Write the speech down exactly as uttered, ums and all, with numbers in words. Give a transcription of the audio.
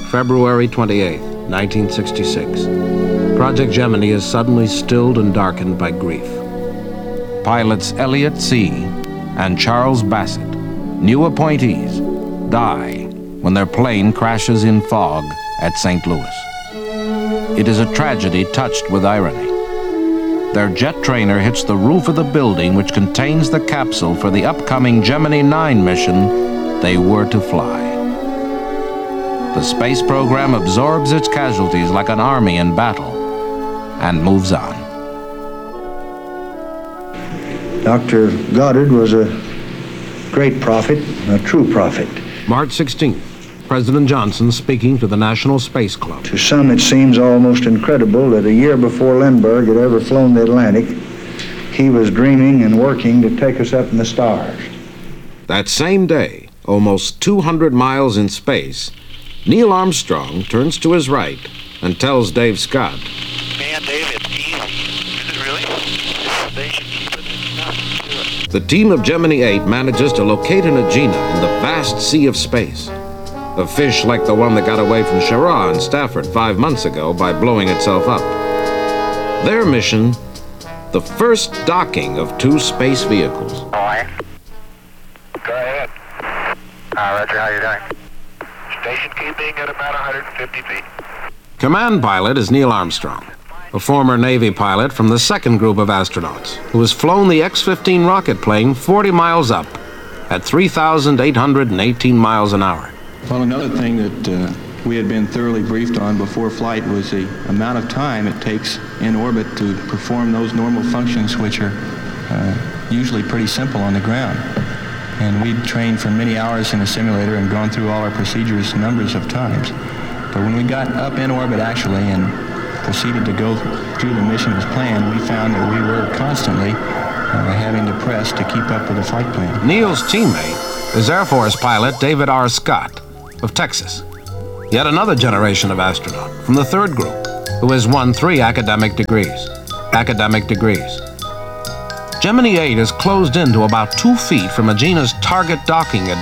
February twenty-eighth, nineteen sixty-six. Project Gemini is suddenly stilled and darkened by grief. Pilots Elliot See and Charles Bassett, new appointees, die when their plane crashes in fog at Saint Louis. It is a tragedy touched with irony. Their jet trainer hits the roof of the building which contains the capsule for the upcoming Gemini nine mission they were to fly. The space program absorbs its casualties like an army in battle and moves on. Doctor Goddard was a great prophet, a true prophet. March sixteenth, President Johnson speaking to the National Space Club. To some, it seems almost incredible that a year before Lindbergh had ever flown the Atlantic, he was dreaming and working to take us up in the stars. That same day, almost two hundred miles in space, Neil Armstrong turns to his right and tells Dave Scott, "Man, Dave, it's easy. Is it really? They should keep it. No, do it." The team of Gemini eight manages to locate an Agena in the vast sea of space. A fish like the one that got away from Schirra in Stafford five months ago by blowing itself up. Their mission, the first docking of two space vehicles. Boy. Go ahead. Uh, Roger, how you doing? Station keeping at about one hundred fifty feet. Command pilot is Neil Armstrong, a former Navy pilot from the second group of astronauts who has flown the X fifteen rocket plane forty miles up at three thousand eight hundred eighteen miles an hour. Well, another thing that uh, we had been thoroughly briefed on before flight was the amount of time it takes in orbit to perform those normal functions which are uh, usually pretty simple on the ground. And we'd trained for many hours in a simulator and gone through all our procedures numbers of times. But when we got up in orbit actually and proceeded to go through the mission as planned, we found that we were constantly uh, having to press to keep up with the flight plan. Neil's teammate is Air Force pilot David R. Scott of Texas, yet another generation of astronaut from the third group who has won three academic degrees. Academic degrees. Gemini eight is closed in to about two feet from Agena's target docking at